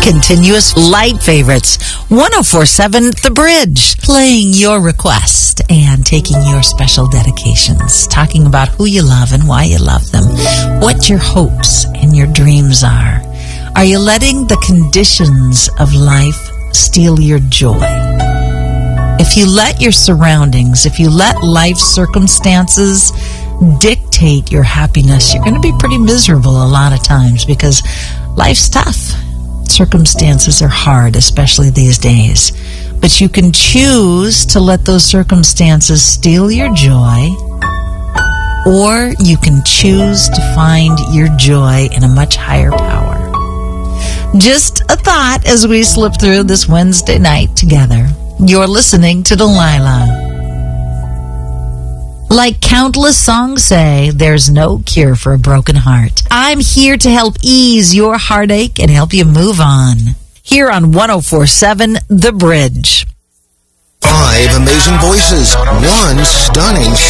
continuous light favorites. 104.7 The Bridge, playing your request and taking your special dedications, talking about who you love and why you love them, what your hopes and your dreams are. Are you letting the conditions of life steal your joy? If you let your surroundings, if you let life circumstances dictate your happiness, you're going to be pretty miserable a lot of times because life's tough. Circumstances are hard, especially these days. But you can choose to let those circumstances steal your joy, or you can choose to find your joy in a much higher power. Just a thought as we slip through this Wednesday night together. You're listening to Delilah. Like countless songs say, there's no cure for a broken heart. I'm here to help ease your heartache and help you move on. Here on 104.7 The Bridge. 5 amazing voices, 1 stunning